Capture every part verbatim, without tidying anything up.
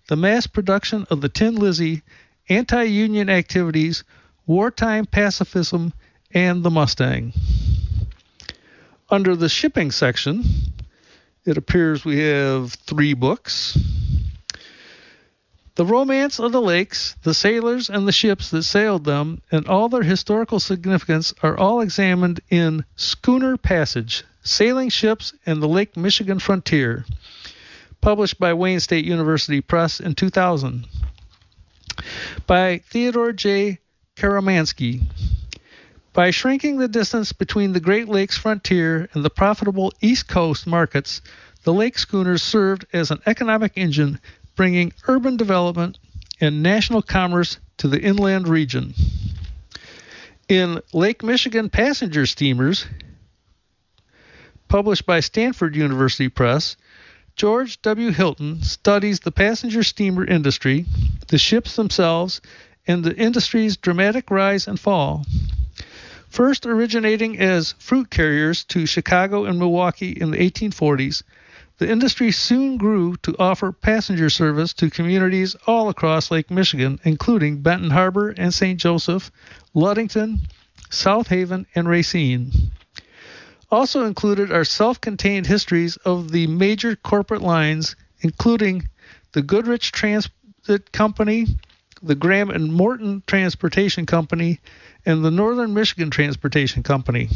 the mass production of the Tin Lizzie, anti-union activities, wartime pacifism, and the Mustang. Under the shipping section, it appears we have three books. The Romance of the Lakes, the Sailors and the Ships that Sailed Them, and all their historical significance are all examined in Schooner Passage, Sailing Ships and the Lake Michigan Frontier, published by Wayne State University Press in two thousand. By Theodore J. Karamansky. By shrinking the distance between the Great Lakes frontier and the profitable East Coast markets, the lake schooners served as an economic engine, bringing urban development and national commerce to the inland region. In Lake Michigan Passenger Steamers, published by Stanford University Press, George W. Hilton studies the passenger steamer industry, the ships themselves, and the industry's dramatic rise and fall. First originating as fruit carriers to Chicago and Milwaukee in the eighteen forties, the industry soon grew to offer passenger service to communities all across Lake Michigan, including Benton Harbor and Saint Joseph, Ludington, South Haven, and Racine. Also included are self-contained histories of the major corporate lines, including the Goodrich Transit Company, the Graham and Morton Transportation Company, and the Northern Michigan Transportation Company.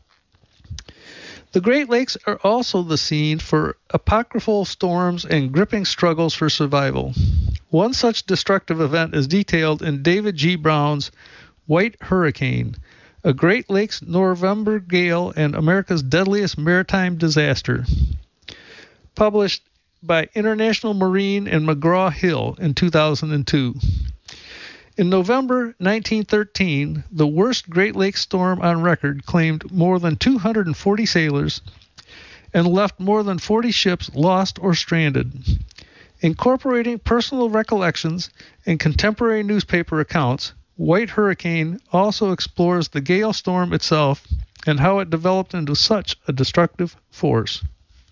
The Great Lakes are also the scene for apocryphal storms and gripping struggles for survival. One such destructive event is detailed in David G. Brown's White Hurricane, a Great Lakes November gale and America's deadliest maritime disaster, published by International Marine and McGraw-Hill in two thousand two. In November nineteen thirteen, the worst Great Lakes storm on record claimed more than two hundred forty sailors and left more than forty ships lost or stranded. Incorporating personal recollections and contemporary newspaper accounts, White Hurricane also explores the gale storm itself and how it developed into such a destructive force.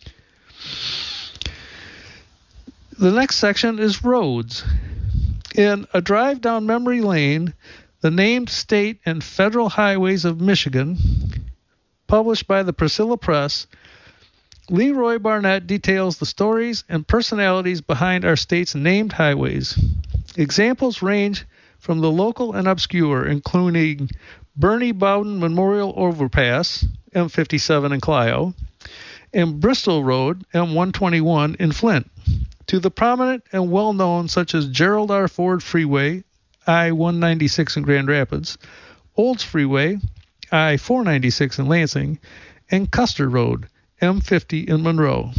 The next section is roads. In A Drive Down Memory Lane, the named state and federal highways of Michigan, published by the Priscilla Press, Leroy Barnett details the stories and personalities behind our state's named highways. Examples range from the local and obscure, including Bernie Bowden Memorial Overpass, M fifty-seven in Clio, and Bristol Road, M one twenty-one in Flint, to the prominent and well-known such as Gerald R. Ford Freeway, I one ninety-six in Grand Rapids, Olds Freeway, I four ninety-six in Lansing, and Custer Road, M fifty in Monroe.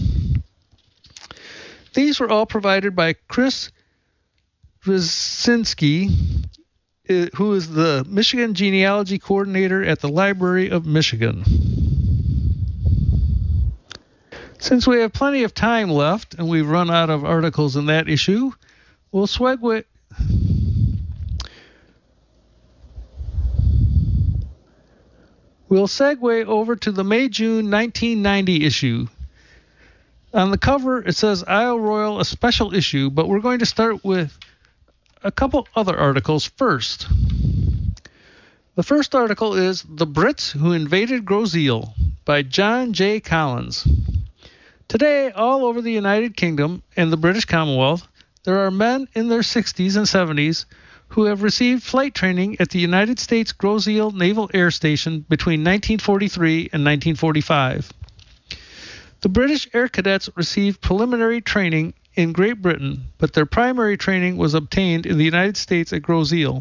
These were all provided by Chris Rzinski, who is the Michigan Genealogy Coordinator at the Library of Michigan. Since we have plenty of time left and we've run out of articles in that issue, we'll segue, we'll segue over to the May-June nineteen ninety issue. On the cover, it says Isle Royal, a special issue, but we're going to start with a couple other articles first. The first article is The Brits Who Invaded Groseal by John J. Collins. Today, all over the United Kingdom and the British Commonwealth, there are men in their sixties and seventies who have received flight training at the United States Groseal Naval Air Station between nineteen forty-three and nineteen forty-five. The British Air Cadets received preliminary training in Great Britain, but their primary training was obtained in the United States at Groseal.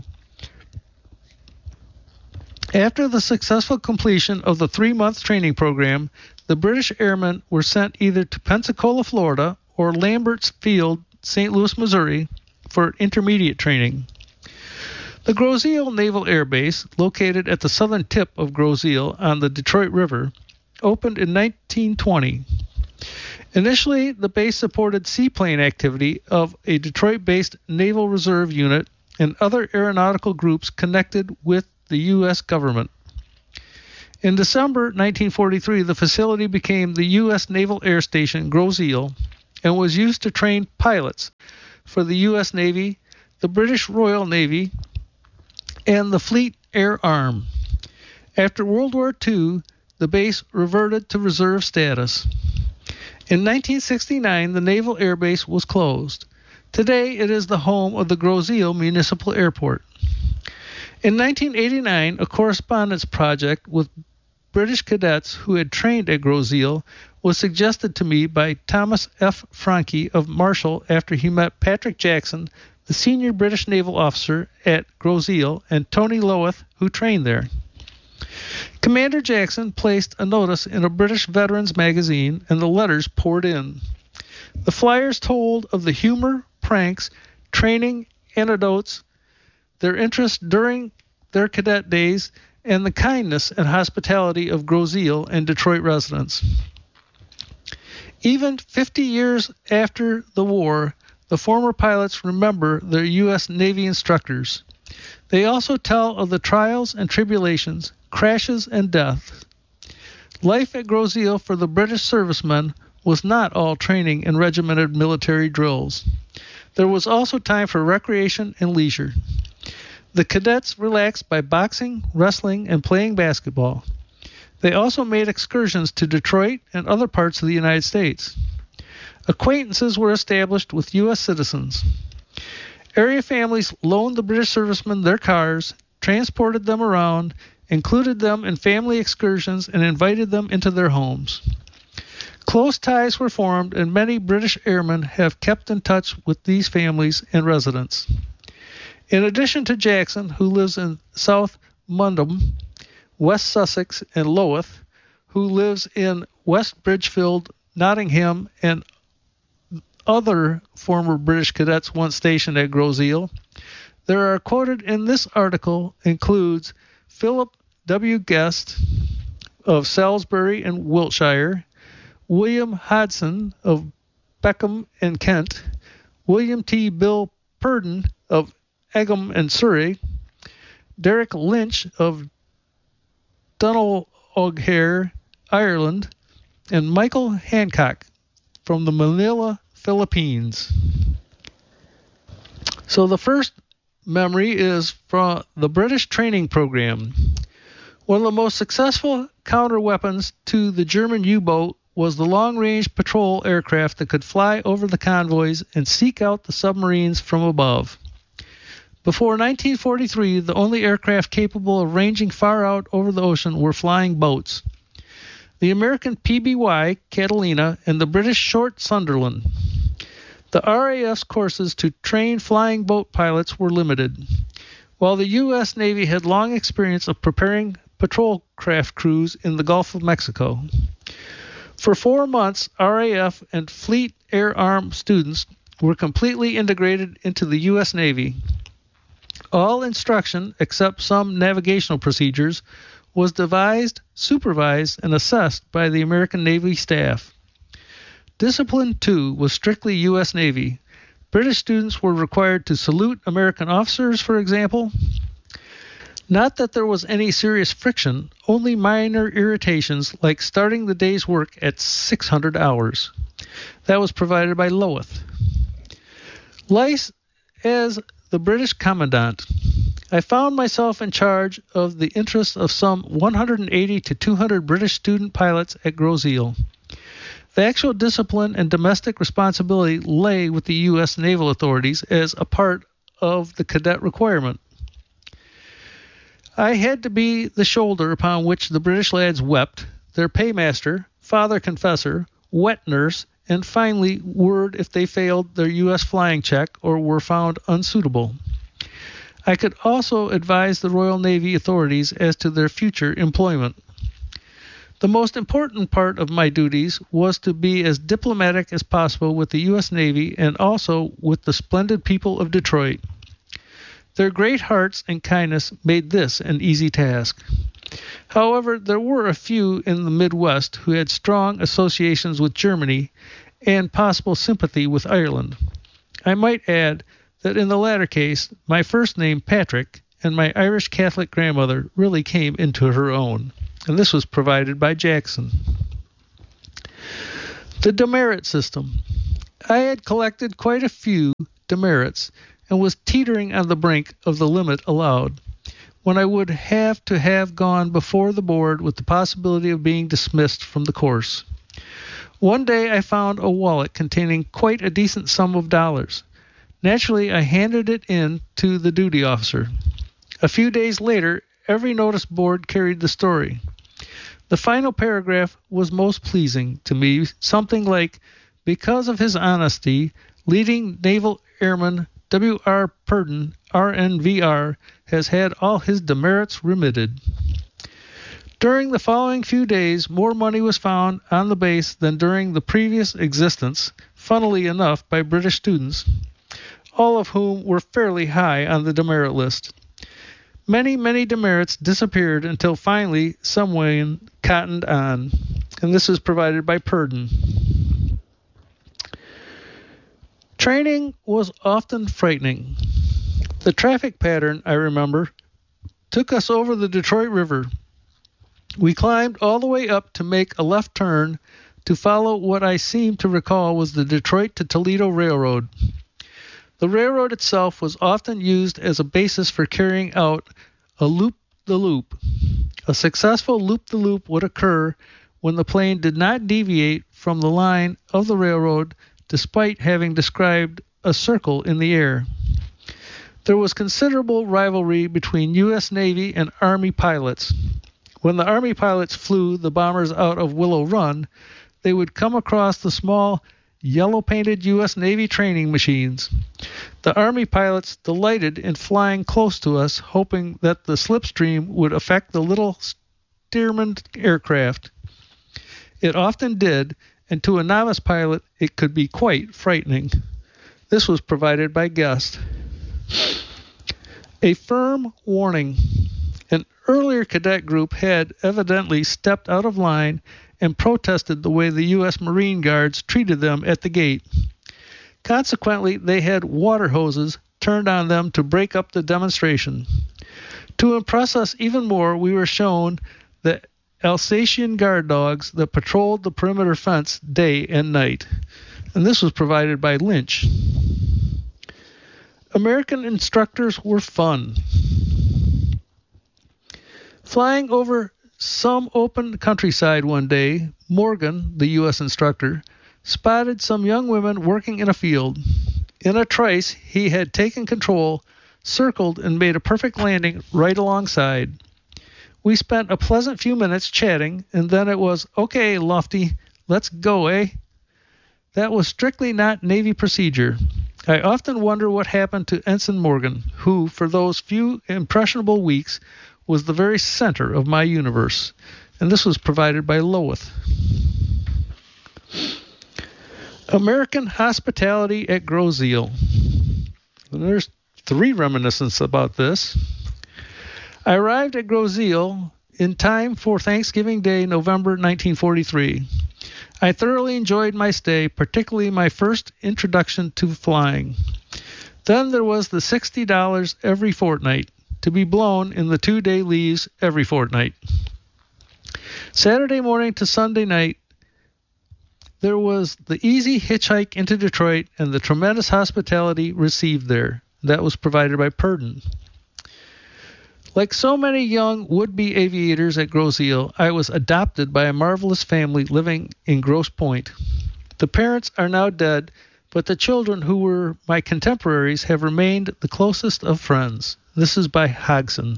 After the successful completion of the three-month training program, the British airmen were sent either to Pensacola, Florida, or Lambert's Field, Saint Louis, Missouri, for intermediate training. The Groseal Naval Air Base, located at the southern tip of Groseal on the Detroit River, opened in nineteen twenty. Initially, the base supported seaplane activity of a Detroit-based Naval Reserve unit and other aeronautical groups connected with the U S government. In December nineteen forty-three, the facility became the U S Naval Air Station Groseal and was used to train pilots for the U S Navy, the British Royal Navy, and the Fleet Air Arm. After World War Two, the base reverted to reserve status. In nineteen sixty-nine, the Naval Air Base was closed. Today, it is the home of the Grosse Ile Municipal Airport. In nineteen eighty-nine, a correspondence project with British cadets who had trained at Grosse Ile was suggested to me by Thomas F. Franke of Marshall after he met Patrick Jackson, the senior British naval officer at Grosse Ile, and Tony Loweth, who trained there. Commander Jackson placed a notice in a British veterans magazine, and the letters poured in. The flyers told of the humor, pranks, training, anecdotes, their interest during their cadet days, and the kindness and hospitality of Grosse Ile and Detroit residents. Even fifty years after the war, the former pilots remember their U S Navy instructors. They also tell of the trials and tribulations, crashes and death. Life at Grosse Ile for the British servicemen was not all training and regimented military drills. There was also time for recreation and leisure. The cadets relaxed by boxing, wrestling, and playing basketball. They also made excursions to Detroit and other parts of the United States. Acquaintances were established with U S citizens. Area families loaned the British servicemen their cars, transported them around, included them in family excursions, and invited them into their homes. Close ties were formed, and many British airmen have kept in touch with these families and residents. In addition to Jackson, who lives in South Mundham, West Sussex, and Loweth, who lives in West Bridgefield, Nottingham, and other former British cadets once stationed at Grosse Ile, there are quoted in this article includes Philip W. Guest of Salisbury and Wiltshire, William Hodson of Beckham and Kent, William T. Bill Purdon of Egham and Surrey, Derek Lynch of Dunel O'Hare, Ireland, and Michael Hancock from the Manila, Philippines. So the first memory is from the British training program. One of the most successful counter weapons to the German U-boat was the long-range patrol aircraft that could fly over the convoys and seek out the submarines from above. Before nineteen forty-three, the only aircraft capable of ranging far out over the ocean were flying boats. The American P B Y, Catalina, and the British Short Sunderland. The R A F's courses to train flying boat pilots were limited, while the U S Navy had long experience of preparing patrol craft crews in the Gulf of Mexico. For four months, R A F and Fleet Air Arm students were completely integrated into the U S Navy. All instruction, except some navigational procedures, was devised, supervised, and assessed by the American Navy staff. Discipline, too, was strictly U S Navy. British students were required to salute American officers, for example. Not that there was any serious friction, only minor irritations like starting the day's work at six hundred hours. That was provided by Loweth. Lice as the British Commandant. I found myself in charge of the interests of some one hundred eighty to two hundred British student pilots at Grosse Ile. The actual discipline and domestic responsibility lay with the U S naval authorities as a part of the cadet requirement. I had to be the shoulder upon which the British lads wept, their paymaster, father confessor, wet nurse, and finally word if they failed their U S flying check or were found unsuitable. I could also advise the Royal Navy authorities as to their future employment. The most important part of my duties was to be as diplomatic as possible with the U S Navy and also with the splendid people of Detroit. Their great hearts and kindness made this an easy task. However, there were a few in the Midwest who had strong associations with Germany and possible sympathy with Ireland. I might add that in the latter case, my first name, Patrick, and my Irish Catholic grandmother really came into her own, and this was provided by Jackson. The demerit system. I had collected quite a few demerits and was teetering on the brink of the limit allowed, when I would have to have gone before the board with the possibility of being dismissed from the course. One day I found a wallet containing quite a decent sum of dollars. Naturally, I handed it in to the duty officer. A few days later, every notice board carried the story. The final paragraph was most pleasing to me, something like, "Because of his honesty, leading naval airman W R Purdon, R N V R, has had all his demerits remitted." During the following few days, more money was found on the base than during the previous existence, funnily enough, by British students, all of whom were fairly high on the demerit list. Many, many demerits disappeared until finally someone cottoned on, and this is provided by Purdon. Training was often frightening. The traffic pattern, I remember, took us over the Detroit River. We climbed all the way up to make a left turn to follow what I seem to recall was the Detroit to Toledo Railroad. The railroad itself was often used as a basis for carrying out a loop-the-loop. A successful loop-the-loop would occur when the plane did not deviate from the line of the railroad despite having described a circle in the air. There was considerable rivalry between U S Navy and Army pilots. When the Army pilots flew the bombers out of Willow Run, they would come across the small yellow-painted U S Navy training machines. The Army pilots delighted in flying close to us, hoping that the slipstream would affect the little Stearman aircraft. It often did, and to a novice pilot it could be quite frightening. This was provided by Guest. A firm warning. An earlier cadet group had evidently stepped out of line and protested the way the U S Marine Guards treated them at the gate. Consequently, they had water hoses turned on them to break up the demonstration. To impress us even more, we were shown the Alsatian guard dogs that patrolled the perimeter fence day and night. And this was provided by Lynch. American instructors were fun. Flying over some open countryside one day, Morgan, the U S instructor, spotted some young women working in a field. In a trice, he had taken control, circled, and made a perfect landing right alongside. We spent a pleasant few minutes chatting, and then it was, "Okay, Lofty, let's go, eh?" That was strictly not Navy procedure. I often wonder what happened to Ensign Morgan, who, for those few impressionable weeks, was the very center of my universe. And this was provided by Loweth. American hospitality at Groseal. And there's three reminiscences about this. I arrived at Groseal in time for Thanksgiving Day, November nineteen forty-three. I thoroughly enjoyed my stay, particularly my first introduction to flying. Then there was the sixty dollars every fortnight, to be blown in the two-day leaves every fortnight. Saturday morning to Sunday night, there was the easy hitchhike into Detroit and the tremendous hospitality received there. That was provided by Purdon. Like so many young would-be aviators at Groseal, I was adopted by a marvelous family living in Grosse Pointe. The parents are now dead, but the children who were my contemporaries have remained the closest of friends. This is by Hodgson.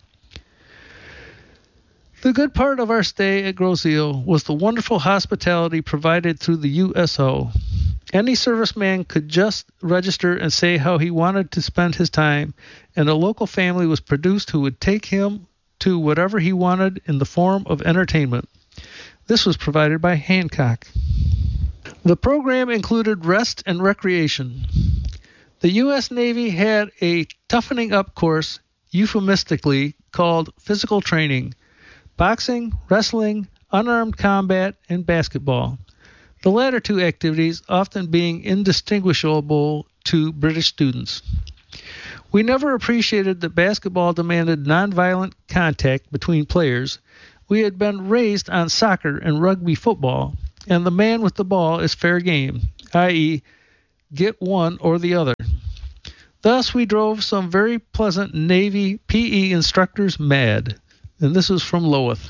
The good part of our stay at Groseal was the wonderful hospitality provided through the U S O. Any serviceman could just register and say how he wanted to spend his time, and a local family was produced who would take him to whatever he wanted in the form of entertainment. This was provided by Hancock. The program included rest and recreation. The U S Navy had a toughening up course, euphemistically called physical training, boxing, wrestling, unarmed combat, and basketball. The latter two activities often being indistinguishable to British students. We never appreciated that basketball demanded nonviolent contact between players. We had been raised on soccer and rugby football. and the man with the ball is fair game, that is, get one or the other. Thus, we drove some very pleasant Navy P E instructors mad. And this is from Loweth.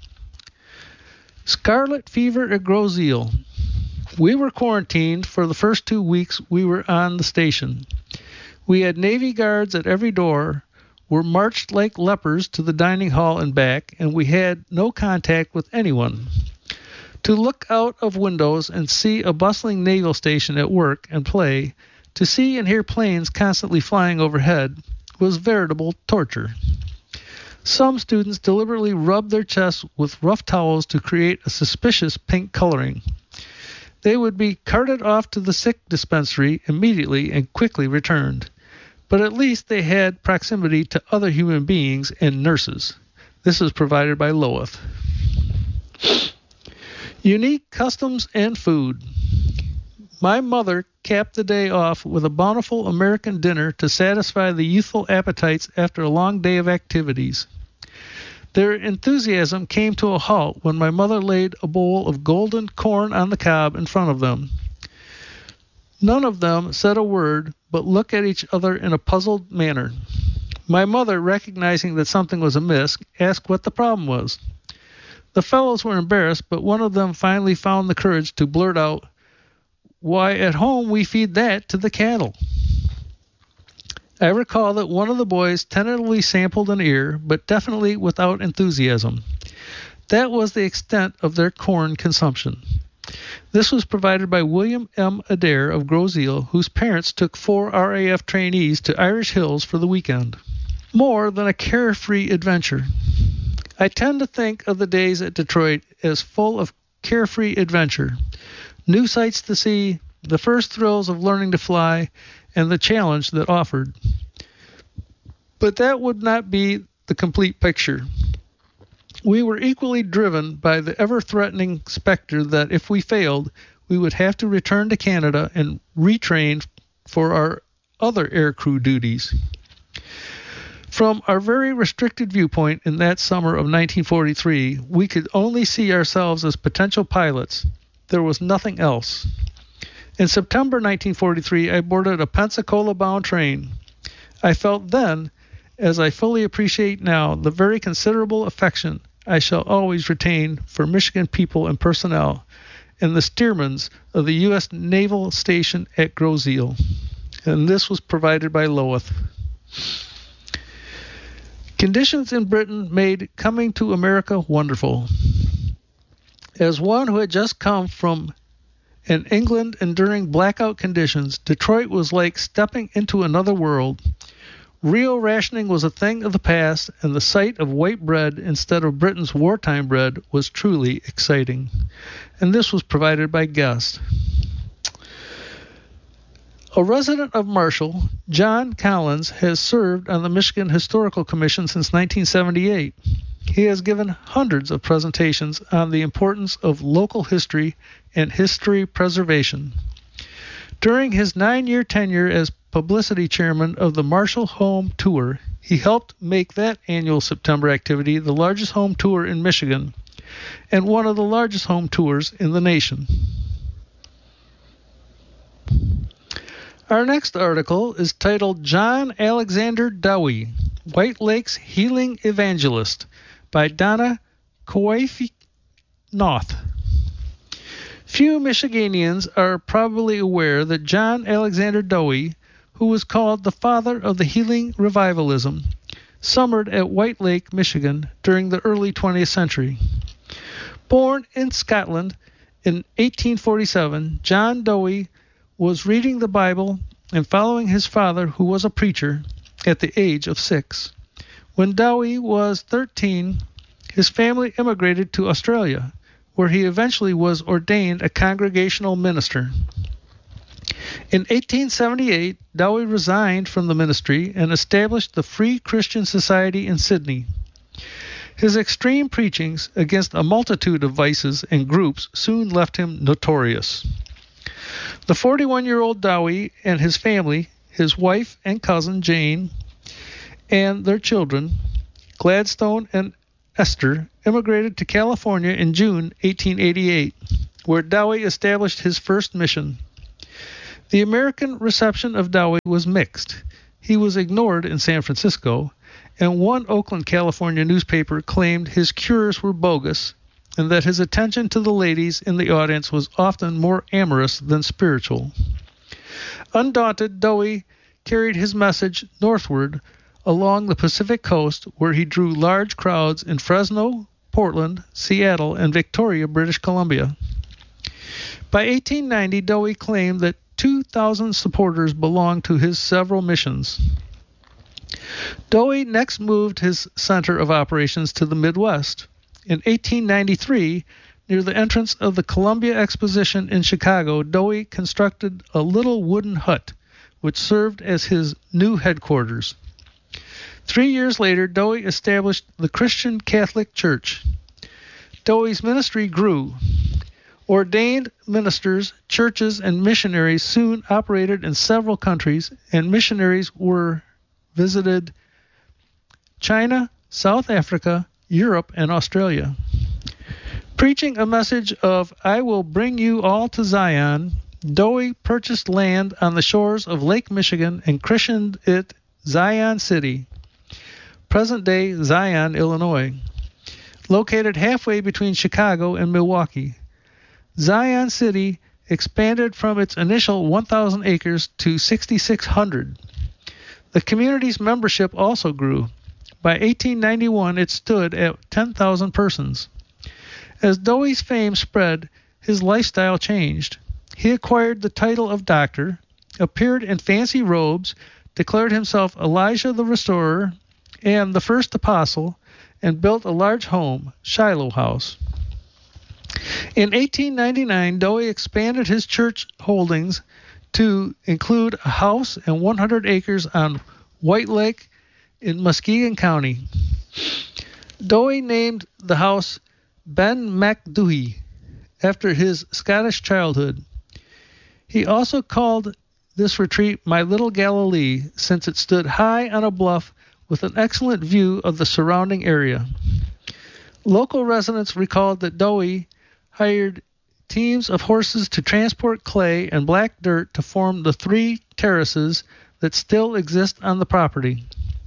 Scarlet fever at Grosse Ile. We were quarantined for the first two weeks we were on the station. We had Navy guards at every door, were marched like lepers to the dining hall and back, and we had no contact with anyone. To look out of windows and see a bustling naval station at work and play, to see and hear planes constantly flying overhead, was veritable torture. Some students deliberately rubbed their chests with rough towels to create a suspicious pink coloring. They would be carted off to the sick dispensary immediately and quickly returned. But at least they had proximity to other human beings and nurses. This is provided by Loweth. Unique customs and food. My mother capped the day off with a bountiful American dinner to satisfy the youthful appetites after a long day of activities. Their enthusiasm came to a halt when my mother laid a bowl of golden corn on the cob in front of them. None of them said a word, but looked at each other in a puzzled manner. My mother, recognizing that something was amiss, asked what the problem was. The fellows were embarrassed, but one of them finally found the courage to blurt out, "Why, at home we feed that to the cattle." I recall that one of the boys tentatively sampled an ear, but definitely without enthusiasm. That was the extent of their corn consumption. This was provided by William M. Adair of Grosse Ile, whose parents took four R A F trainees to Irish Hills for the weekend. More than a carefree adventure. I tend to think of the days at Detroit as full of carefree adventure. New sights to see, the first thrills of learning to fly, and the challenge that offered. But that would not be the complete picture. We were equally driven by the ever-threatening specter that if we failed, we would have to return to Canada and retrain for our other aircrew duties. From our very restricted viewpoint in that summer of nineteen forty-three, we could only see ourselves as potential pilots. There was nothing else. In September nineteen forty-three, I boarded a Pensacola-bound train. I felt then, as I fully appreciate now, the very considerable affection I shall always retain for Michigan people and personnel, and the steermans of the U S Naval Station at Grosse Ile. And this was provided by Loweth. Conditions in Britain made coming to America wonderful. As one who had just come from in England enduring blackout conditions, Detroit was like stepping into another world. Real rationing was a thing of the past, and the sight of white bread instead of Britain's wartime bread was truly exciting. And this was provided by Guest. A resident of Marshall, John Collins has served on the Michigan Historical Commission since nineteen seventy-eight. He has given hundreds of presentations on the importance of local history and history preservation. During his nine-year tenure as publicity chairman of the Marshall Home Tour, he helped make that annual September activity the largest home tour in Michigan and one of the largest home tours in the nation. Our next article is titled John Alexander Dowie, White Lake's Healing Evangelist, by Donna Coife-Noth. Few Michiganians are probably aware that John Alexander Dowie, who was called the father of the healing revivalism, summered at White Lake, Michigan during the early twentieth century. Born in Scotland in eighteen forty-seven, John Dowie was reading the Bible and following his father, who was a preacher, at the age of six. When Dowie was thirteen, his family immigrated to Australia, where he eventually was ordained a congregational minister. In eighteen seventy-eight, Dowie resigned from the ministry and established the Free Christian Society in Sydney. His extreme preachings against a multitude of vices and groups soon left him notorious. The forty-one-year-old Dowie and his family, his wife and cousin Jane, and their children, Gladstone and Esther, immigrated to California in June eighteen eighty-eight. where Dowie established his first mission. The American reception of Dowie was mixed. He was ignored in San Francisco, and one Oakland, California newspaper claimed his cures were bogus and that his attention to the ladies in the audience was often more amorous than spiritual. Undaunted, Dowie carried his message northward along the Pacific coast, where he drew large crowds in Fresno, Portland, Seattle, and Victoria, British Columbia. By eighteen ninety, Dowie claimed that two thousand supporters belonged to his several missions. Dowie next moved his center of operations to the Midwest. In eighteen ninety-three, near the entrance of the Columbia Exposition in Chicago, Dowie constructed a little wooden hut, which served as his new headquarters. Three years later, Dowie established the Christian Catholic Church. Dowie's ministry grew. Ordained ministers, churches, and missionaries soon operated in several countries, and missionaries were visited China, South Africa, Europe, and Australia. Preaching a message of "I will bring you all to Zion," Dowie purchased land on the shores of Lake Michigan and christened it Zion City, present-day Zion, Illinois, located halfway between Chicago and Milwaukee. Zion City expanded from its initial one thousand acres to six thousand six hundred. The community's membership also grew. By eighteen ninety-one, it stood at ten thousand persons. As Dowie's fame spread, his lifestyle changed. He acquired the title of doctor, appeared in fancy robes, declared himself Elijah the Restorer and the first apostle, and built a large home, Shiloh House. In eighteen ninety-nine, Dowie expanded his church holdings to include a house and one hundred acres on White Lake in Muskegon County. Dowie named the house Ben Macdouhy after his Scottish childhood. He also called this retreat My Little Galilee, since it stood high on a bluff with an excellent view of the surrounding area. Local residents recalled that Dowie hired teams of horses to transport clay and black dirt to form the three terraces that still exist on the property.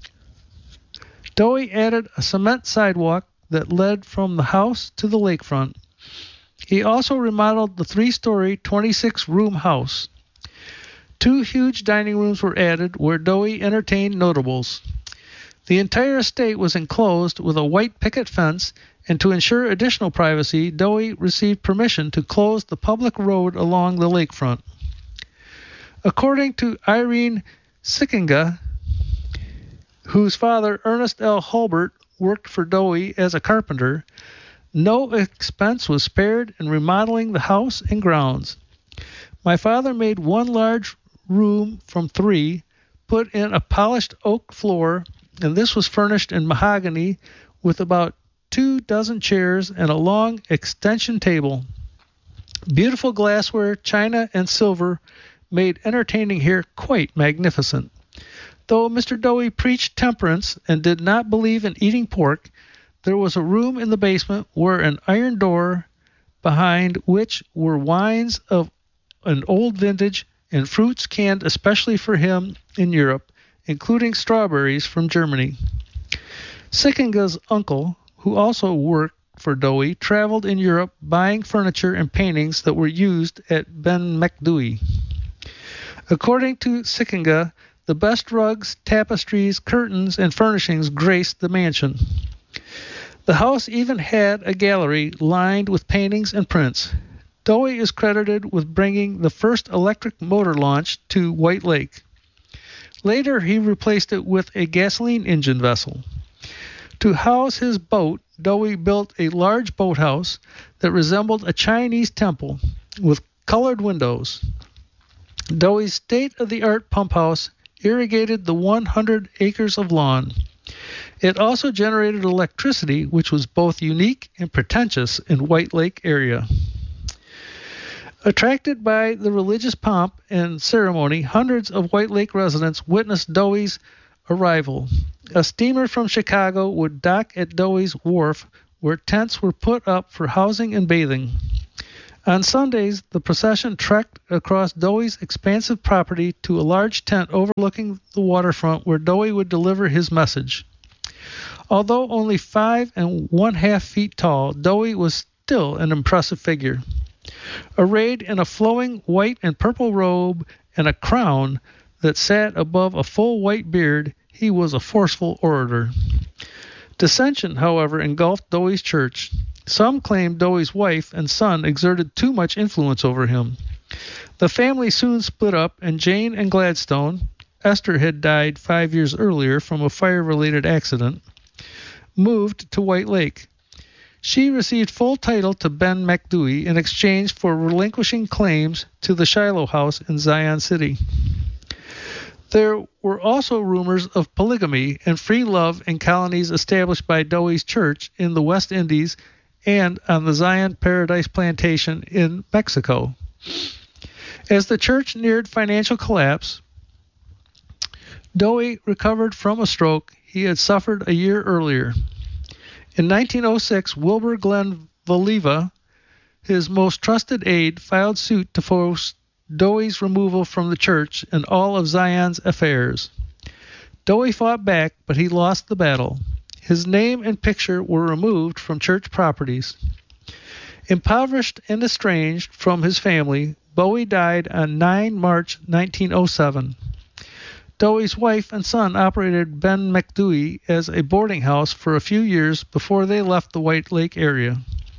Dowie added a cement sidewalk that led from the house to the lakefront. He also remodeled the three-story, twenty-six room house. Two huge dining rooms were added where Dowie entertained notables. The entire estate was enclosed with a white picket fence, and to ensure additional privacy, Dowie received permission to close the public road along the lakefront. According to Irene Sickinga, whose father, Ernest L. Hulbert, worked for Dowie as a carpenter, no expense was spared in remodeling the house and grounds. My father made one large room from three, put in a polished oak floor, and this was furnished in mahogany with about two dozen chairs and a long extension table. Beautiful glassware, china, and silver made entertaining here quite magnificent. Though Mister Dowie preached temperance and did not believe in eating pork, there was a room in the basement where an iron door, behind which were wines of an old vintage and fruits canned especially for him in Europe, including strawberries from Germany. Sickinga's uncle, who also worked for Dowie, traveled in Europe buying furniture and paintings that were used at Ben Macdouhy. According to Sickinga, the best rugs, tapestries, curtains, and furnishings graced the mansion. The house even had a gallery lined with paintings and prints. Dowie is credited with bringing the first electric motor launch to White Lake. Later, he replaced it with a gasoline engine vessel. To house his boat, Dowie built a large boathouse that resembled a Chinese temple with colored windows. Dowie's state-of-the-art pump house irrigated the one hundred acres of lawn. It also generated electricity, which was both unique and pretentious in White Lake area. Attracted by the religious pomp and ceremony, hundreds of White Lake residents witnessed Dowie's arrival. A steamer from Chicago would dock at Dowie's wharf, where tents were put up for housing and bathing. On Sundays, the procession trekked across Dewey's expansive property to a large tent overlooking the waterfront where Dewey would deliver his message. Although only five and one half feet tall, Dewey was still an impressive figure. Arrayed in a flowing white and purple robe and a crown that sat above a full white beard, he was a forceful orator. Dissension, however, engulfed Dewey's church. Some claimed Dewey's wife and son exerted too much influence over him. The family soon split up, and Jane and Gladstone, Esther had died five years earlier from a fire-related accident, moved to White Lake. She received full title to Ben MacDewey in exchange for relinquishing claims to the Shiloh House in Zion City. There were also rumors of polygamy and free love in colonies established by Dewey's church in the West Indies and on the Zion Paradise Plantation in Mexico. As the church neared financial collapse, Dewey recovered from a stroke he had suffered a year earlier. In nineteen oh six, Wilbur Glenn Voliva, his most trusted aide, filed suit to force Dewey's removal from the church and all of Zion's affairs. Dewey fought back, but he lost the battle. His name and picture were removed from church properties. Impoverished and estranged from his family, Bowie died on the ninth of March nineteen oh seven. Dewey's wife and son operated Ben MacDewey as a boarding house for a few years before they left the White Lake area.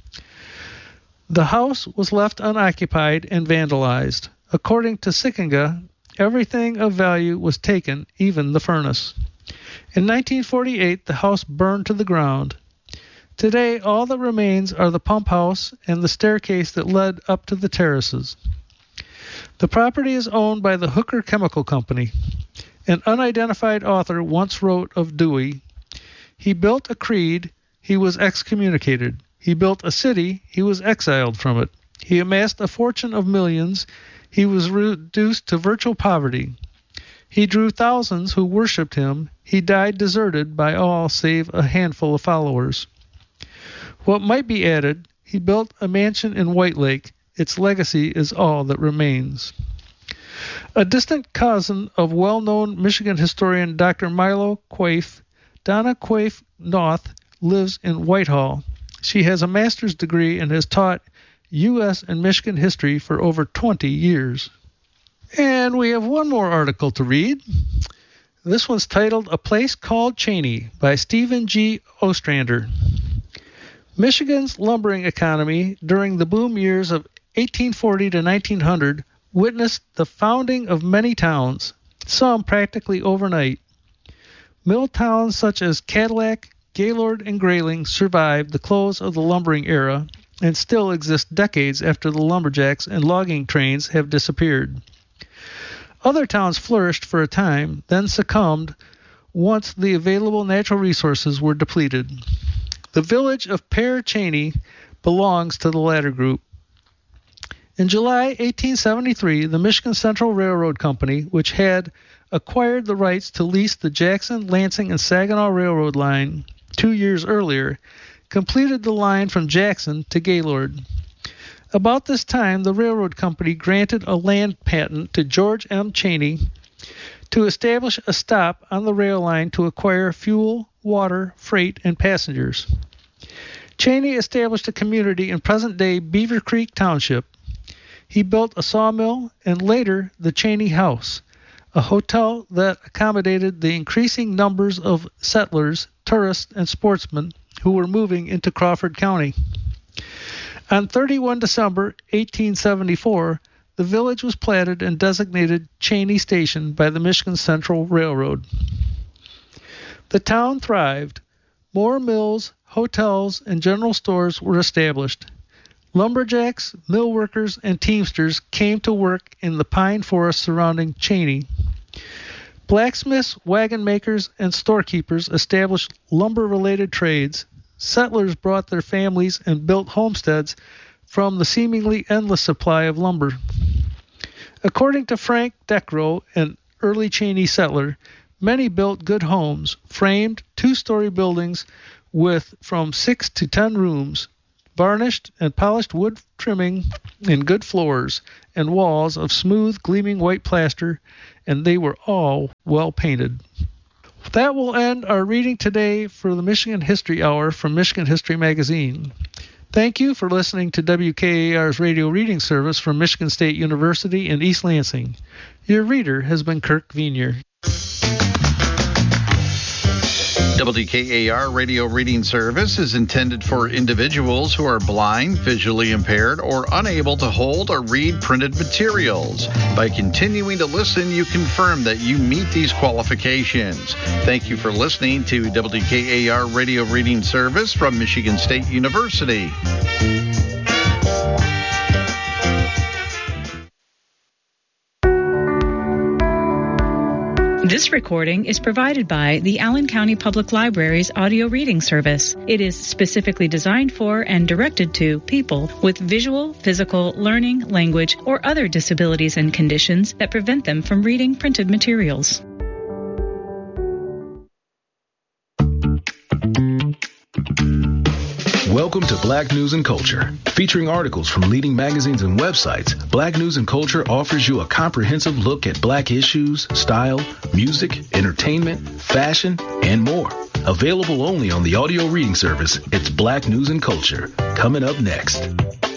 The house was left unoccupied and vandalized. According to Sikenga, everything of value was taken, even the furnace. In nineteen forty-eight, the house burned to the ground. Today, all that remains are the pump house and the staircase that led up to the terraces. The property is owned by the Hooker Chemical Company. An unidentified author once wrote of Dewey, "He built a creed, he was excommunicated. He built a city, he was exiled from it. He amassed a fortune of millions, he was reduced to virtual poverty. He drew thousands who worshipped him, he died deserted by all save a handful of followers." What might be added, he built a mansion in White Lake. Its legacy is all that remains. A distant cousin of well-known Michigan historian Doctor Milo Quaife, Donna Quaife Noth, lives in Whitehall. She has a master's degree and has taught U S and Michigan history for over twenty years. And we have one more article to read. This one's titled A Place Called Cheney by Stephen G. Ostrander. Michigan's lumbering economy during the boom years of eighteen forty to nineteen hundred witnessed the founding of many towns, some practically overnight. Mill towns such as Cadillac, Gaylord, and Grayling survived the close of the lumbering era and still exist decades after the lumberjacks and logging trains have disappeared. Other towns flourished for a time, then succumbed once the available natural resources were depleted. The village of Pear Cheney belongs to the latter group. In July eighteen seventy-three, the Michigan Central Railroad Company, which had acquired the rights to lease the Jackson, Lansing, and Saginaw Railroad line two years earlier, completed the line from Jackson to Gaylord. About this time, the railroad company granted a land patent to George M. Cheney to establish a stop on the rail line to acquire fuel, water, freight, and passengers. Cheney established a community in present-day Beaver Creek Township. He built a sawmill and later the Cheney House, a hotel that accommodated the increasing numbers of settlers, tourists, and sportsmen who were moving into Crawford County. On the thirty-first of December eighteen seventy-four, the village was platted and designated Cheney Station by the Michigan Central Railroad. The town thrived. More mills, hotels, and general stores were established. Lumberjacks, mill workers, and teamsters came to work in the pine forest surrounding Cheney. Blacksmiths, wagon makers, and storekeepers established lumber-related trades. Settlers brought their families and built homesteads from the seemingly endless supply of lumber. According to Frank Deckrow, an early Cheney settler, many built good homes, framed two-story buildings with from six to ten rooms. varnished and polished wood trimming and good floors and walls of smooth, gleaming white plaster, and they were all well painted. That will end our reading today for the Michigan History Hour from Michigan History Magazine. Thank you for listening to W K A R's radio reading service from Michigan State University in East Lansing. Your reader has been Kirk Venier. W K A R radio reading service is intended for individuals who are blind, visually impaired, or unable to hold or read printed materials. By continuing to listen, you confirm that you meet these qualifications. Thank you for listening to W K A R radio reading service from Michigan State University. This recording is provided by the Allen County Public Library's audio reading service. It is specifically designed for and directed to people with visual, physical, learning, language, or other disabilities and conditions that prevent them from reading printed materials. Welcome to Black News and Culture. Featuring articles from leading magazines and websites, Black News and Culture offers you a comprehensive look at Black issues, style, music, entertainment, fashion, and more. Available only on the audio reading service, it's Black News and Culture. Coming up next.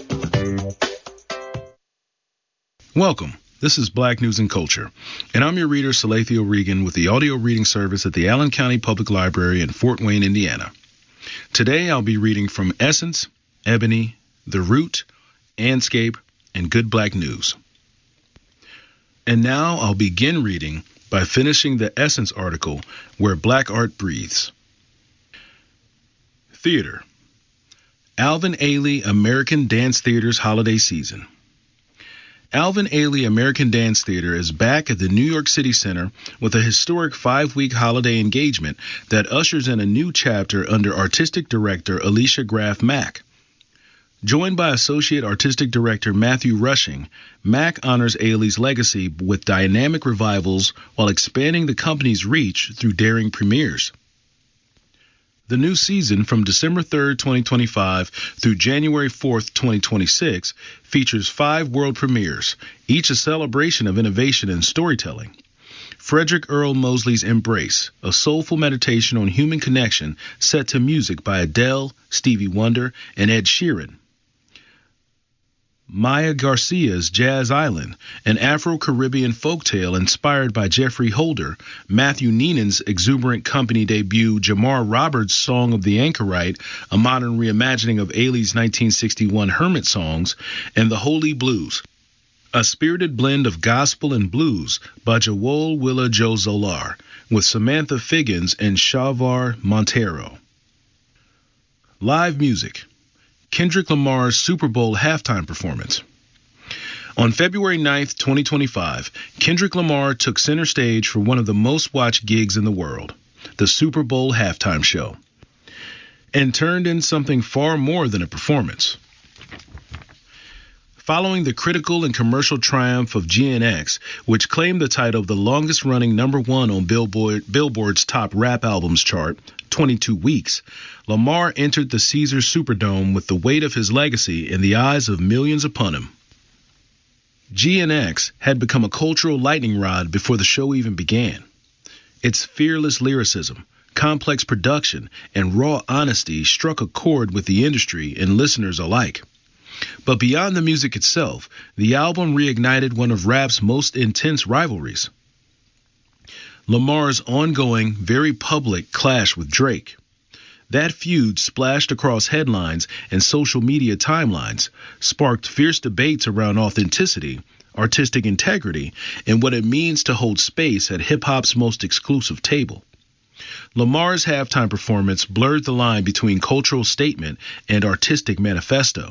Welcome. This is Black News and Culture, and I'm your reader, Salathiel Regan, with the audio reading service at the Allen County Public Library in Fort Wayne, Indiana. Today I'll be reading from Essence, Ebony, The Root, Andscape, and Good Black News. And now I'll begin reading by finishing the Essence article, Where Black Art Breathes. Theater. Alvin Ailey American Dance Theater's Holiday Season. Alvin Ailey American Dance Theater is back at the New York City Center with a historic five-week holiday engagement that ushers in a new chapter under Artistic Director Alicia Graff Mack. Joined by Associate Artistic Director Matthew Rushing, Mack honors Ailey's legacy with dynamic revivals while expanding the company's reach through daring premieres. The new season from December third, twenty twenty-five through January fourth, twenty twenty-six features five world premieres, each a celebration of innovation and storytelling. Frederick Earl Mosley's Embrace, a soulful meditation on human connection set to music by Adele, Stevie Wonder, and Ed Sheeran. Maya Garcia's Jazz Island, an Afro-Caribbean folktale inspired by Jeffrey Holder, Matthew Neenan's exuberant company debut Jamar Roberts' Song of the Anchorite, a modern reimagining of Ailey's nineteen sixty-one Hermit songs, and The Holy Blues, a spirited blend of gospel and blues by Joel Willa Joe Zolar, with Samantha Figgins and Shavar Montero. Live music. Kendrick Lamar's Super Bowl halftime performance. On February ninth, twenty twenty-five, Kendrick Lamar took center stage for one of the most watched gigs in the world, the Super Bowl halftime show, and turned in something far more than a performance. Following the critical and commercial triumph of G N X, which claimed the title of the longest-running number one on Billboard, Billboard's top rap albums chart, twenty-two weeks, Lamar entered the Caesars Superdome with the weight of his legacy in the eyes of millions upon him. G N X had become a cultural lightning rod before the show even began. Its fearless lyricism, complex production, and raw honesty struck a chord with the industry and listeners alike. But beyond the music itself, the album reignited one of rap's most intense rivalries: Lamar's ongoing, very public clash with Drake. That feud splashed across headlines and social media timelines, sparked fierce debates around authenticity, artistic integrity, and what it means to hold space at hip-hop's most exclusive table. Lamar's halftime performance blurred the line between cultural statement and artistic manifesto.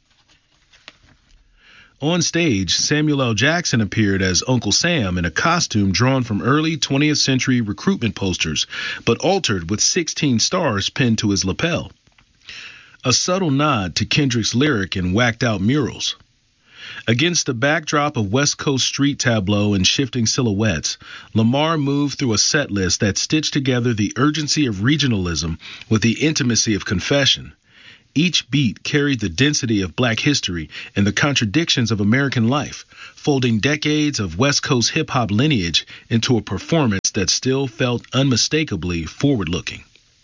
On stage, Samuel L. Jackson appeared as Uncle Sam in a costume drawn from early twentieth century recruitment posters, but altered with sixteen stars pinned to his lapel. A subtle nod to Kendrick's lyric and whacked-out murals. Against a backdrop of West Coast street tableau and shifting silhouettes, Lamar moved through a set list that stitched together the urgency of regionalism with the intimacy of confession. Each beat carried the density of black history and the contradictions of American life, folding decades of West Coast hip-hop lineage into a performance that still felt unmistakably forward-looking.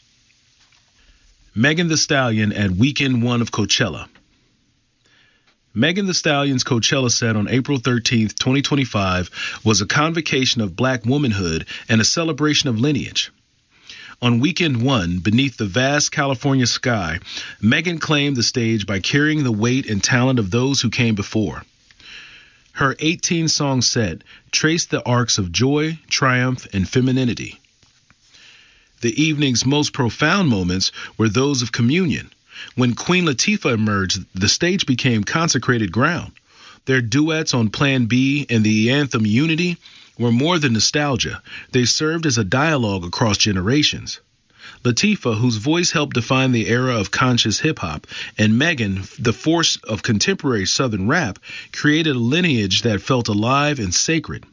Megan Thee Stallion at Weekend One of Coachella. Megan Thee Stallion's Coachella set on April thirteenth, twenty twenty-five was a convocation of black womanhood and a celebration of lineage. On Weekend One, beneath the vast California sky, Megan claimed the stage by carrying the weight and talent of those who came before. Her eighteen-song set traced the arcs of joy, triumph, and femininity. The evening's most profound moments were those of communion. When Queen Latifah emerged, the stage became consecrated ground. Their duets on Plan B and the anthem Unity were more than nostalgia. They served as a dialogue across generations. Latifah, whose voice helped define the era of conscious hip-hop, and Megan, the force of contemporary Southern rap, created a lineage that felt alive and sacred.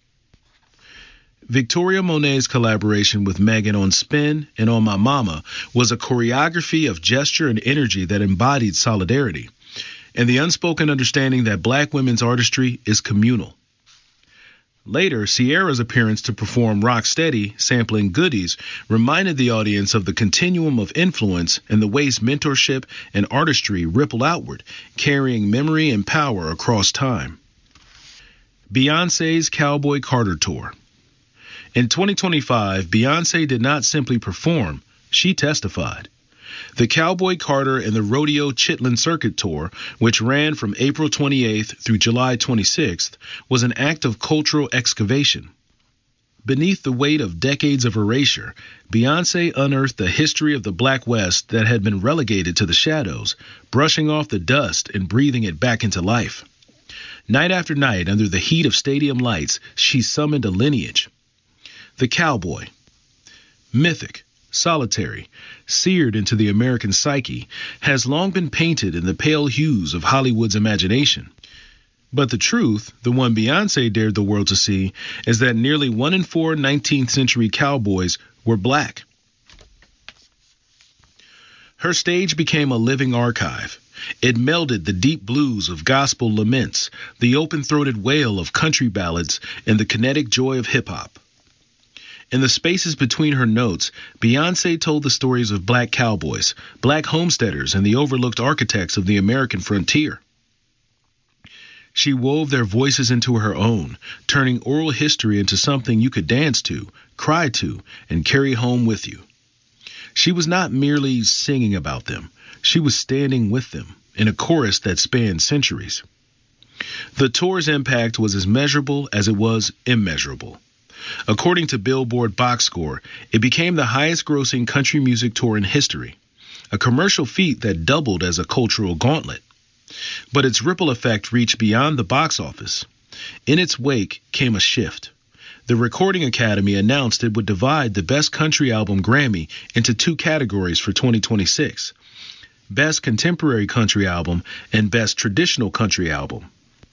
Victoria Monet's collaboration with Megan on Spin and On My Mama was a choreography of gesture and energy that embodied solidarity, and the unspoken understanding that black women's artistry is communal. Later, Ciara's appearance to perform Rocksteady, sampling Goodies, reminded the audience of the continuum of influence and the ways mentorship and artistry ripple outward, carrying memory and power across time. Beyoncé's Cowboy Carter Tour. In twenty twenty-five, Beyoncé did not simply perform, she testified. The Cowboy Carter and the Rodeo Chitlin Circuit Tour, which ran from April twenty-eighth through July twenty-sixth, was an act of cultural excavation. Beneath the weight of decades of erasure, Beyoncé unearthed the history of the Black West that had been relegated to the shadows, brushing off the dust and breathing it back into life. Night after night, under the heat of stadium lights, she summoned a lineage. The cowboy. Mythic, solitary, seared into the American psyche, has long been painted in the pale hues of Hollywood's imagination. But the truth, the one Beyoncé dared the world to see, is that nearly one in four nineteenth century cowboys were black. Her stage became a living archive. It melded the deep blues of gospel laments, the open-throated wail of country ballads, and the kinetic joy of hip-hop. In the spaces between her notes, Beyoncé told the stories of black cowboys, black homesteaders, and the overlooked architects of the American frontier. She wove their voices into her own, turning oral history into something you could dance to, cry to, and carry home with you. She was not merely singing about them. She was standing with them in a chorus that spanned centuries. The tour's impact was as measurable as it was immeasurable. According to Billboard Box Score, it became the highest-grossing country music tour in history, a commercial feat that doubled as a cultural gauntlet. But its ripple effect reached beyond the box office. In its wake came a shift. The Recording Academy announced it would divide the Best Country Album Grammy into two categories for twenty twenty-six, Best Contemporary Country Album and Best Traditional Country Album.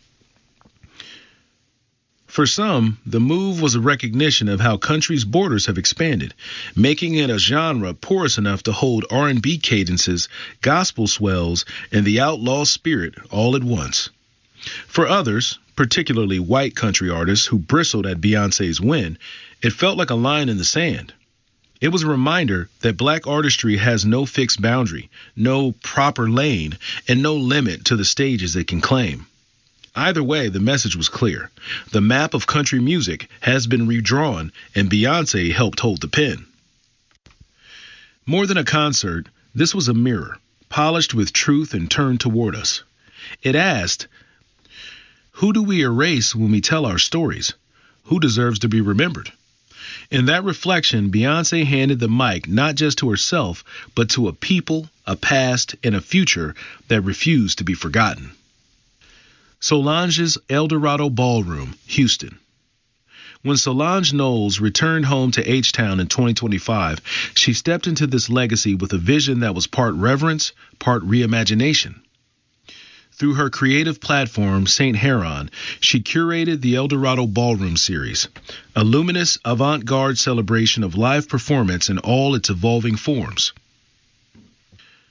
For some, the move was a recognition of how country's borders have expanded, making it a genre porous enough to hold R and B cadences, gospel swells, and the outlaw spirit all at once. For others, particularly white country artists who bristled at Beyoncé's win, it felt like a line in the sand. It was a reminder that black artistry has no fixed boundary, no proper lane, and no limit to the stages it can claim. Either way, the message was clear. The map of country music has been redrawn, and Beyoncé helped hold the pen. More than a concert, this was a mirror, polished with truth and turned toward us. It asked, who do we erase when we tell our stories? Who deserves to be remembered? In that reflection, Beyoncé handed the mic not just to herself, but to a people, a past, and a future that refused to be forgotten. Solange's Eldorado Ballroom, Houston. When Solange Knowles returned home to H-Town in twenty twenty-five, she stepped into this legacy with a vision that was part reverence, part reimagination. Through her creative platform, Saint Heron, she curated the Eldorado Ballroom series, a luminous avant-garde celebration of live performance in all its evolving forms.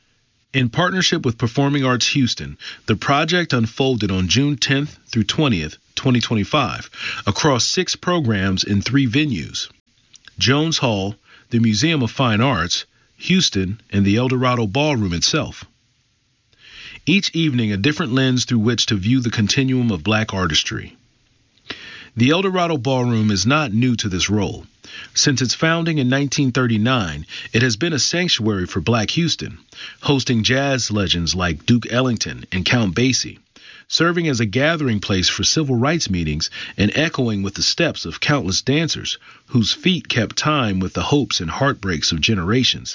In partnership with Performing Arts Houston, the project unfolded on June tenth through twentieth, twenty twenty-five, across six programs in three venues: Jones Hall, the Museum of Fine Arts, Houston, and the Eldorado Ballroom itself. Each evening, a different lens through which to view the continuum of black artistry. The Eldorado Ballroom is not new to this role. Since its founding in nineteen thirty-nine, it has been a sanctuary for Black Houston, hosting jazz legends like Duke Ellington and Count Basie, serving as a gathering place for civil rights meetings and echoing with the steps of countless dancers whose feet kept time with the hopes and heartbreaks of generations.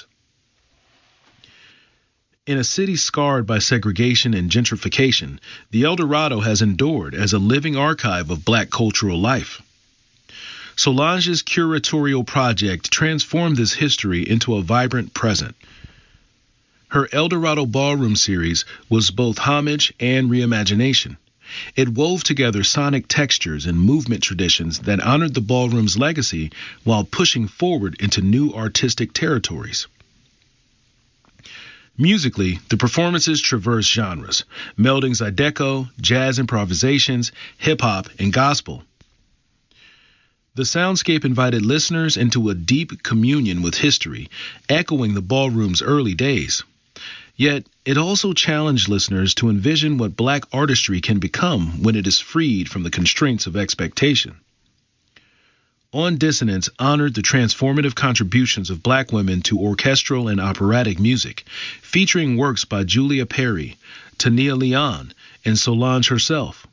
In a city scarred by segregation and gentrification, the Eldorado has endured as a living archive of black cultural life. Solange's curatorial project transformed this history into a vibrant present. Her Eldorado Ballroom series was both homage and reimagination. It wove together sonic textures and movement traditions that honored the ballroom's legacy while pushing forward into new artistic territories. Musically, the performances traverse genres, melding Zydeco, jazz improvisations, hip-hop, and gospel. The soundscape invited listeners into a deep communion with history, echoing the ballroom's early days. Yet, it also challenged listeners to envision what black artistry can become when it is freed from the constraints of expectation. On Dissonance honored the transformative contributions of black women to orchestral and operatic music, featuring works by Julia Perry, Tania Leon, and Solange herself.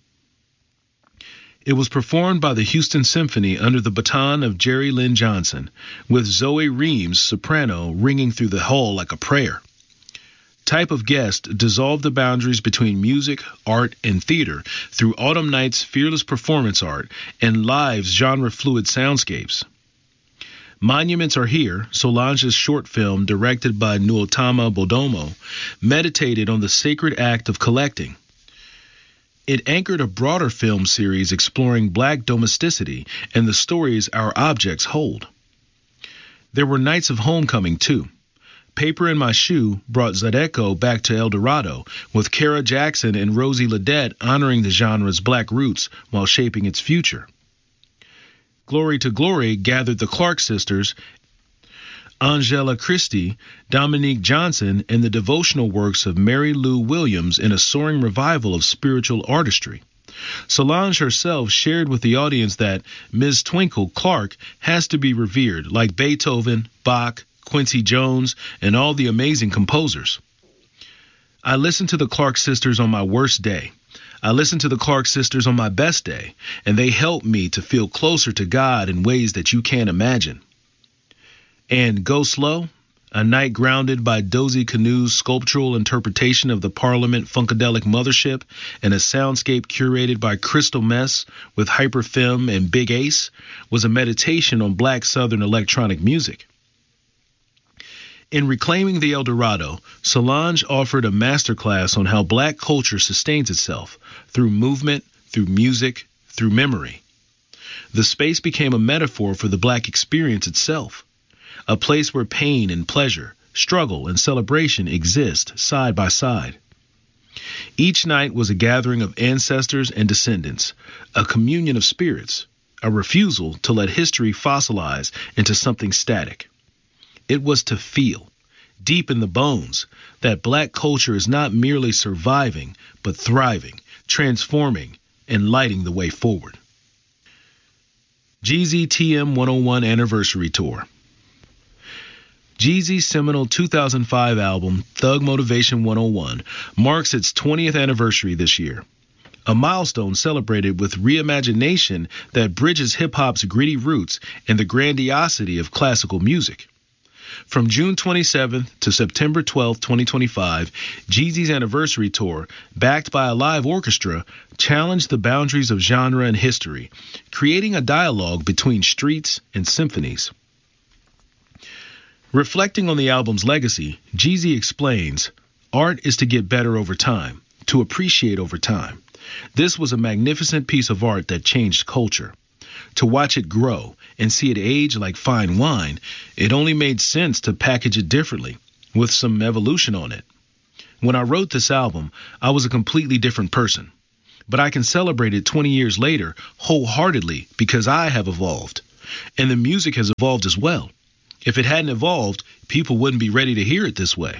It was performed by the Houston Symphony under the baton of Jerry Lynn Johnson, with Zoe Reams, soprano, ringing through the hall like a prayer. Type of Guest dissolved the boundaries between music, art, and theater through Autumn Night's fearless performance art and Live's genre-fluid soundscapes. Monuments Are Here, Solange's short film directed by Nuotama Bodomo, meditated on the sacred act of collecting. It anchored a broader film series exploring black domesticity and the stories our objects hold. There were nights of homecoming, too. Paper in My Shoe brought Zydeco back to Eldorado, with Kara Jackson and Rosie Ledette honoring the genre's black roots while shaping its future. Glory to Glory gathered the Clark sisters, Angela Christie, Dominique Johnson, and the devotional works of Mary Lou Williams in a soaring revival of spiritual artistry. Solange herself shared with the audience that Miz Twinkle Clark has to be revered, like Beethoven, Bach, Quincy Jones, and all the amazing composers. I listened to the Clark sisters on my worst day. I listened to the Clark sisters on my best day, and they helped me to feel closer to God in ways that you can't imagine. And Go Slow, a night grounded by Dozy Canoe's sculptural interpretation of the Parliament Funkadelic Mothership and a soundscape curated by Crystal Mess with Hyperfilm and Big Ace, was a meditation on black Southern electronic music. In Reclaiming the Eldorado, Solange offered a masterclass on how black culture sustains itself through movement, through music, through memory. The space became a metaphor for the black experience itself, a place where pain and pleasure, struggle and celebration exist side by side. Each night was a gathering of ancestors and descendants, a communion of spirits, a refusal to let history fossilize into something static. It was to feel, deep in the bones, that black culture is not merely surviving, but thriving, transforming, and lighting the way forward. Jeezy T M one oh one Anniversary Tour. Jeezy's seminal two thousand five album, Thug Motivation one oh one, marks its twentieth anniversary this year. A milestone celebrated with reimagination that bridges hip-hop's gritty roots and the grandiosity of classical music. From June twenty-seventh to September twelfth, twenty twenty-five, Jeezy's Anniversary Tour, backed by a live orchestra, challenged the boundaries of genre and history, creating a dialogue between streets and symphonies. Reflecting on the album's legacy, Jeezy explains, "Art is to get better over time, to appreciate over time. This was a magnificent piece of art that changed culture. To watch it grow and see it age like fine wine, it only made sense to package it differently, with some evolution on it. When I wrote this album, I was a completely different person. But I can celebrate it twenty years later wholeheartedly because I have evolved. And the music has evolved as well. If it hadn't evolved, people wouldn't be ready to hear it this way.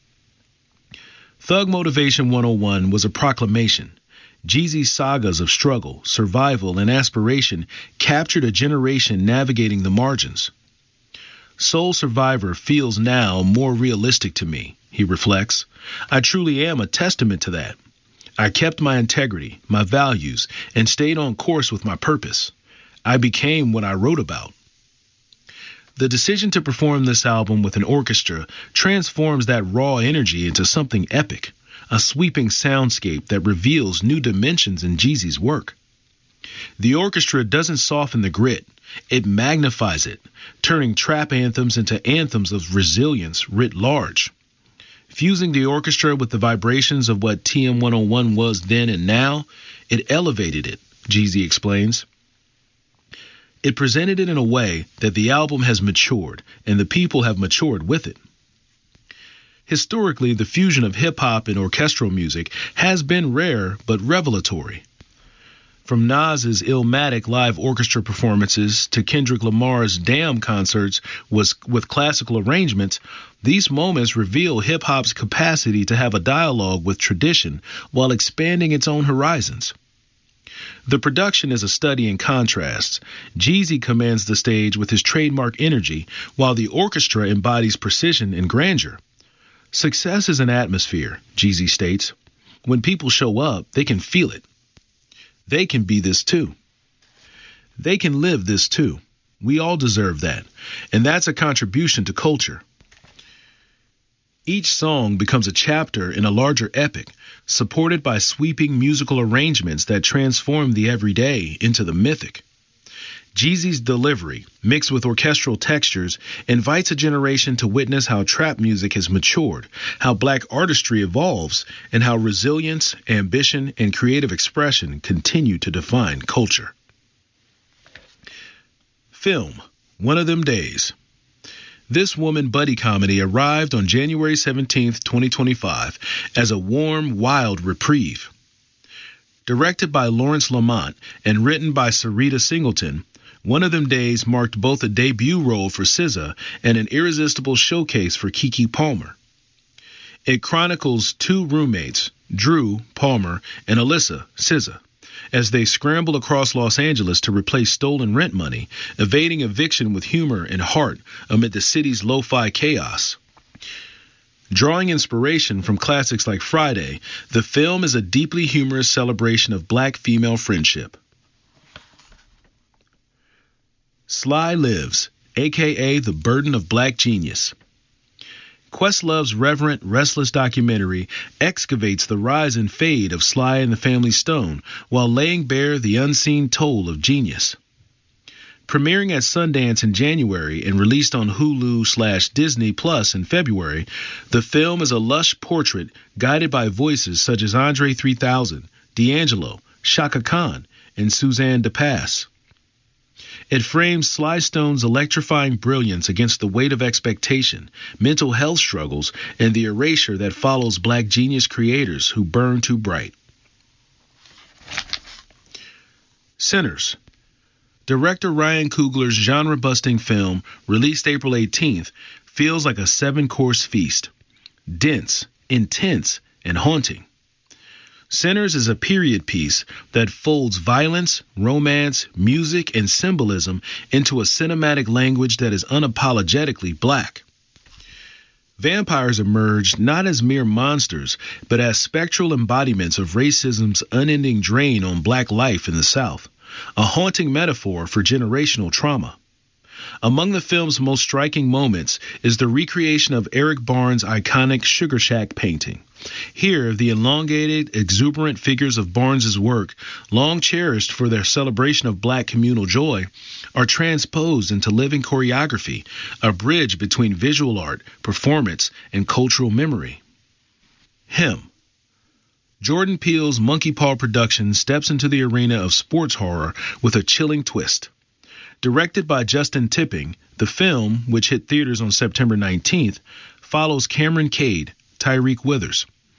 Thug Motivation one oh one was a proclamation. Jeezy's sagas of struggle, survival, and aspiration captured a generation navigating the margins. Soul Survivor feels now more realistic to me, he reflects. I truly am a testament to that. I kept my integrity, my values, and stayed on course with my purpose. I became what I wrote about. The decision to perform this album with an orchestra transforms that raw energy into something epic, a sweeping soundscape that reveals new dimensions in Jeezy's work. The orchestra doesn't soften the grit, it magnifies it, turning trap anthems into anthems of resilience writ large. Fusing the orchestra with the vibrations of what T M one oh one was then and now, it elevated it, Jeezy explains. It presented it in a way that the album has matured, and the people have matured with it. Historically, the fusion of hip-hop and orchestral music has been rare but revelatory. From Nas's Illmatic live orchestra performances to Kendrick Lamar's Damn concerts was, with classical arrangements, these moments reveal hip-hop's capacity to have a dialogue with tradition while expanding its own horizons. The production is a study in contrasts. Jeezy commands the stage with his trademark energy, while the orchestra embodies precision and grandeur. Success is an atmosphere, Jeezy states. When people show up, they can feel it. They can be this too. They can live this too. We all deserve that. And that's a contribution to culture. Each song becomes a chapter in a larger epic, supported by sweeping musical arrangements that transform the everyday into the mythic. Jeezy's delivery, mixed with orchestral textures, invites a generation to witness how trap music has matured, how black artistry evolves, and how resilience, ambition, and creative expression continue to define culture. Film, One of Them Days. This Woman buddy comedy arrived on January seventeenth, twenty twenty-five, as a warm, wild reprieve. Directed by Lawrence Lamont and written by Sarita Singleton, One of Them Days marked both a debut role for S Z A and an irresistible showcase for Keke Palmer. It chronicles two roommates, Drew Palmer and Alyssa S Z A, as they scramble across Los Angeles to replace stolen rent money, evading eviction with humor and heart amid the city's lo-fi chaos. Drawing inspiration from classics like Friday, the film is a deeply humorous celebration of black female friendship. Sly Lives, a k a. The Burden of Black Genius. Questlove's reverent, restless documentary excavates the rise and fade of Sly and the Family Stone while laying bare the unseen toll of genius. Premiering at Sundance in January and released on Hulu slash Disney Plus in February, the film is a lush portrait guided by voices such as Andre three thousand, D'Angelo, Shaka Khan, and Suzanne DePass. It frames Sly Stone's electrifying brilliance against the weight of expectation, mental health struggles, and the erasure that follows black genius creators who burn too bright. Sinners. Director Ryan Coogler's genre-busting film, released April eighteenth, feels like a seven-course feast. Dense, intense, and haunting. Sinners is a period piece that folds violence, romance, music, and symbolism into a cinematic language that is unapologetically black. Vampires emerged not as mere monsters, but as spectral embodiments of racism's unending drain on black life in the South, a haunting metaphor for generational trauma. Among the film's most striking moments is the recreation of Eric Barnes' iconic Sugar Shack painting. Here, the elongated, exuberant figures of Barnes's work, long cherished for their celebration of black communal joy, are transposed into living choreography, a bridge between visual art, performance, and cultural memory. Him. Jordan Peele's Monkey Paw production steps into the arena of sports horror with a chilling twist. Directed by Justin Tipping, the film, which hit theaters on September nineteenth, follows Cameron Cade, Tyreek Withers,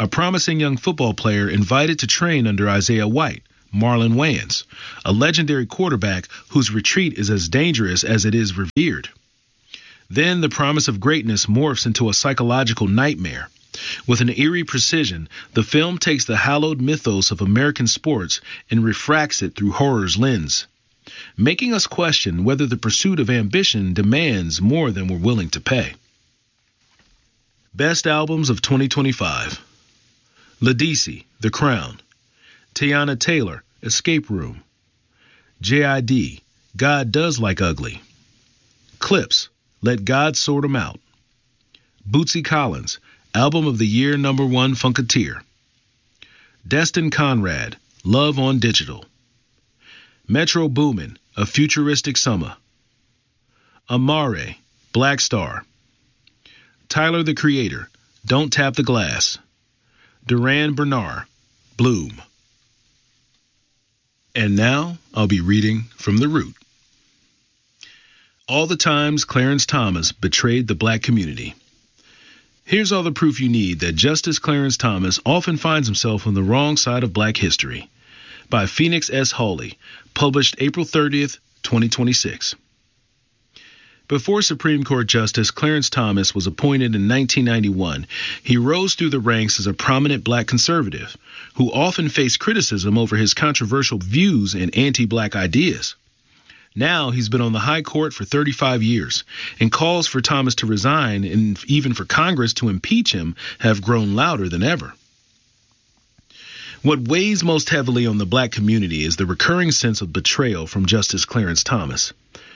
a promising young football player invited to train under Isaiah White, Marlon Wayans, a legendary quarterback whose retreat is as dangerous as it is revered. Then the promise of greatness morphs into a psychological nightmare. With an eerie precision, the film takes the hallowed mythos of American sports and refracts it through horror's lens, making us question whether the pursuit of ambition demands more than we're willing to pay. Best Albums of twenty twenty-five. Ledisi, The Crown. Teyana Taylor, Escape Room. J I D, God Does Like Ugly. Clips, Let God Sort 'Em Out. Bootsy Collins, Album of the Year Number One Funketeer. Destin Conrad, Love on Digital. Metro Boomin, A Futuristic Summer. Amare, Black Star. Tyler the Creator, Don't Tap the Glass. Duran Bernard, Bloom. And now I'll be reading from The Root. All the times Clarence Thomas betrayed the black community. Here's all the proof you need that Justice Clarence Thomas often finds himself on the wrong side of black history. By Phoenix S. Hawley, published April thirtieth, twenty twenty-six. Before Supreme Court Justice Clarence Thomas was appointed in nineteen ninety-one, he rose through the ranks as a prominent black conservative who often faced criticism over his controversial views and anti-black ideas. Now he's been on the high court for thirty-five years, and calls for Thomas to resign and even for Congress to impeach him have grown louder than ever. What weighs most heavily on the black community is the recurring sense of betrayal from Justice Clarence Thomas,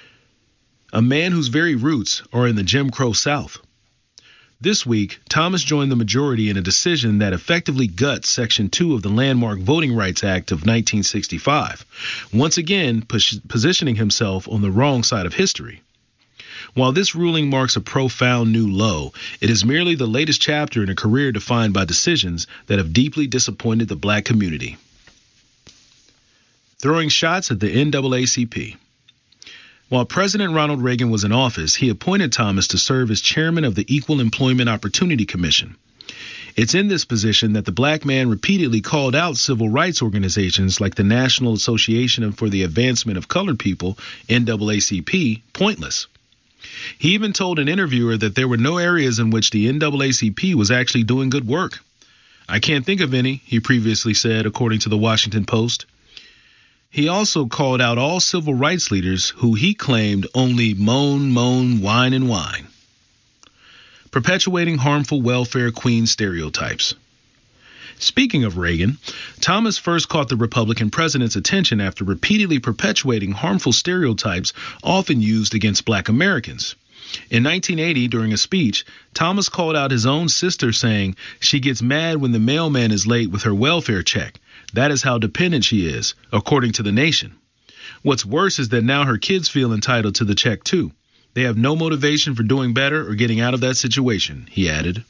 a man whose very roots are in the Jim Crow South. This week, Thomas joined the majority in a decision that effectively guts Section two of the landmark Voting Rights Act of nineteen sixty-five, once again pos- positioning himself on the wrong side of history. While this ruling marks a profound new low, it is merely the latest chapter in a career defined by decisions that have deeply disappointed the black community. Throwing shots at the N double A C P. While President Ronald Reagan was in office, he appointed Thomas to serve as chairman of the Equal Employment Opportunity Commission. It's in this position that the black man repeatedly called out civil rights organizations like the National Association for the Advancement of Colored People, N double A C P, pointless. He even told an interviewer that there were no areas in which the N double A C P was actually doing good work. I can't think of any, he previously said, according to the Washington Post. He also called out all civil rights leaders who he claimed only moan, moan, whine, and whine. Perpetuating harmful welfare queen stereotypes. Speaking of Reagan, Thomas first caught the Republican president's attention after repeatedly perpetuating harmful stereotypes often used against black Americans. In nineteen eighty, during a speech, Thomas called out his own sister, saying she gets mad when the mailman is late with her welfare check. That is how dependent she is, according to The Nation. What's worse is that now her kids feel entitled to the check, too. They have no motivation for doing better or getting out of that situation, he added.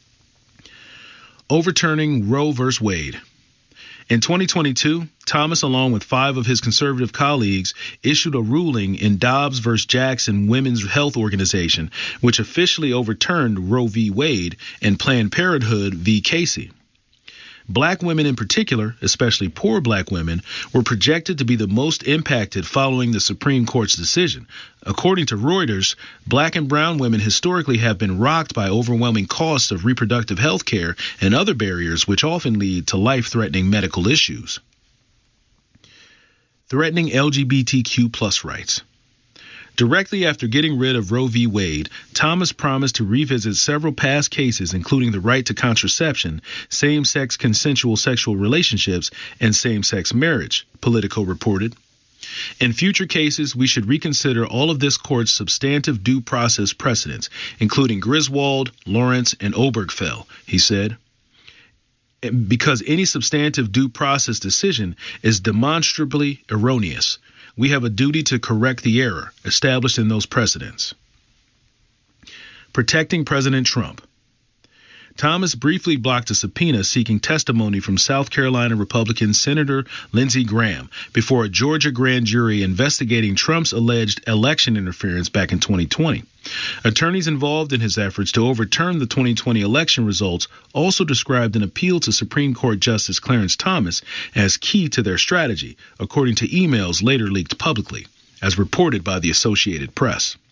Overturning Roe v. Wade. In twenty twenty-two, Thomas, along with five of his conservative colleagues, issued a ruling in Dobbs v. Jackson Women's Health Organization, which officially overturned Roe v. Wade and Planned Parenthood v. Casey. Black women in particular, especially poor black women, were projected to be the most impacted following the Supreme Court's decision. According to Reuters, black and brown women historically have been rocked by overwhelming costs of reproductive health care and other barriers which often lead to life-threatening medical issues. Threatening L G B T Q plus rights. Directly after getting rid of Roe v. Wade, Thomas promised to revisit several past cases, including the right to contraception, same-sex consensual sexual relationships, and same-sex marriage, Politico reported. In future cases, we should reconsider all of this court's substantive due process precedents, including Griswold, Lawrence, and Obergefell, he said. Because any substantive due process decision is demonstrably erroneous. We have a duty to correct the error established in those precedents. Protecting President Trump. Thomas briefly blocked a subpoena seeking testimony from South Carolina Republican Senator Lindsey Graham before a Georgia grand jury investigating Trump's alleged election interference back in twenty twenty. Attorneys involved in his efforts to overturn the twenty twenty election results also described an appeal to Supreme Court Justice Clarence Thomas as key to their strategy, according to emails later leaked publicly, as reported by the Associated Press.